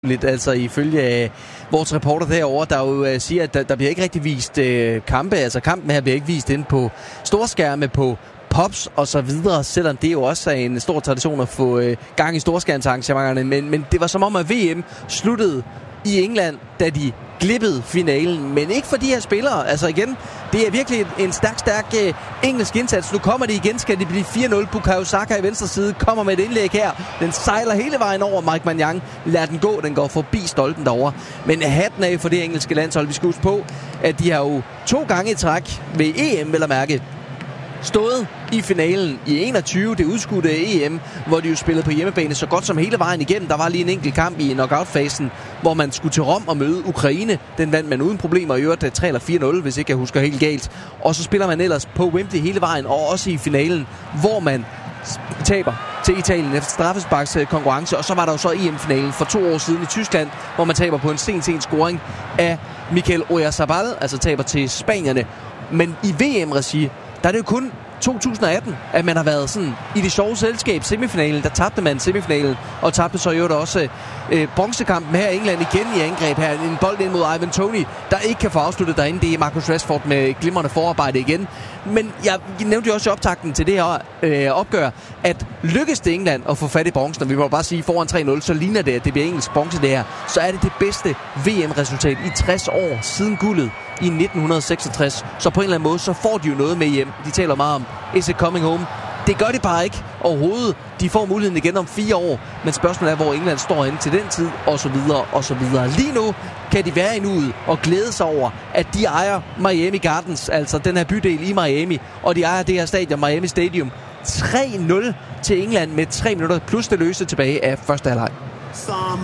lidt, altså ifølge vores reporter derovre, der jo siger, at der bliver ikke rigtig vist kampe. Altså kampen her bliver ikke vist inde på storskærme, på pops og så videre, selvom det jo også er en stor tradition at få gang i storskærmsarrangementerne. Men det var som om, at VM sluttede i England, da de glippede finalen, men ikke for de her spillere. Altså igen, det er virkelig en stærk engelsk indsats. Nu kommer de igen, skal det blive 4-0. Bukayo Saka i venstre side kommer med et indlæg her. Den sejler hele vejen over. Mike Maignan lader den gå. Den går forbi stolpen derovre. Men hatten af for det engelske landshold. Vi skal huske på, at de har jo 2 gange i træk ved EM, vel at mærke, stået i finalen i 21, det udskudte EM, hvor de jo spillede på hjemmebane så godt som hele vejen igennem. Der var lige en enkelt kamp i knockout-fasen, hvor man skulle til Rom og møde Ukraine. Den vandt man uden problemer, i øvrigt 3 eller 4-0, hvis ikke jeg husker helt galt. Og så spiller man ellers på Wembley hele vejen, og også i finalen, hvor man taber til Italien efter straffesparks konkurrence. Og så var der jo så EM-finalen for 2 år siden i Tyskland, hvor man taber på en sen scoring af Mikel Oyarzabal, altså taber til spanierne. Men i VM-regi, der er det jo kun 2018, at man har været sådan i det sjove selskab. Semifinalen, der tabte man semifinalen, og tabte så jo også bronzekampen her i England igen i angreb her. En bold ind mod Ivan Toney, der ikke kan få afsluttet derinde. Det er Marcus Rashford med glimrende forarbejde igen. Men jeg nævnte jo også i optakten til det her opgør, at lykkes det England at få fat i bronzen, og vi må bare sige foran 3-0, så ligner det, at det bliver engelsk bronze det her. Så er det bedste VM-resultat i 60 år siden guldet i 1966. Så på en eller anden måde, så får de jo noget med hjem. De taler meget om, is it coming home? Det gør de bare ikke overhovedet. De får muligheden igen om 4 år. Men spørgsmålet er, hvor England står henne til den tid, og så videre, og så videre. Lige nu kan de være i nuet og glæde sig over, at de ejer Miami Gardens, altså den her bydel i Miami, og de ejer det her stadion, Miami Stadium. 3-0 til England med 3 minutter plus det løse tilbage af første halvleg.